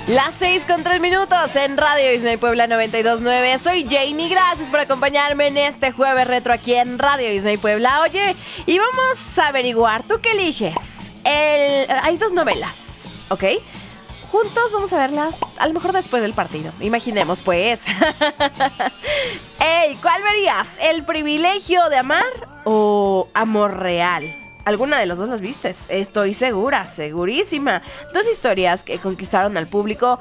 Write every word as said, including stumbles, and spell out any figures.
Las seis con tres minutos en Radio Disney Puebla noventa y dos punto nueve. Soy Janie, gracias por acompañarme en este jueves retro aquí en Radio Disney Puebla. Oye, y vamos a averiguar, ¿tú qué eliges? El, hay dos novelas, ¿ok? Juntos vamos a verlas, a lo mejor después del partido. Imaginemos, pues. Ey, ¿cuál verías? ¿El privilegio de amar o Amor Real? ¿Alguna de las dos las vistes? Estoy segura, segurísima. Dos historias que conquistaron al público